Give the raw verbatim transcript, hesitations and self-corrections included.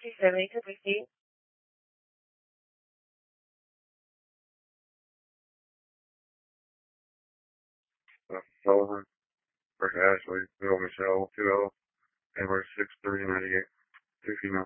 Two seventy to fifty. Uh, Sullivan, First Ashley, Bill Michelle, two L, Amber six three ninety eight, two female.